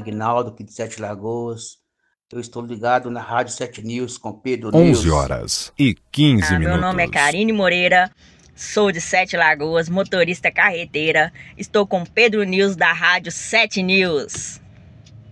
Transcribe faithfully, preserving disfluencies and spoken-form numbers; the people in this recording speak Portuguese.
Agnaldo, aqui de Sete Lagoas. Eu estou ligado na Rádio Sete News com Pedro onze News. horas e quinze Ah, minutos. meu nome é Karine Moreira, sou de Sete Lagoas, motorista carreteira. Estou com Pedro News da Rádio Sete News.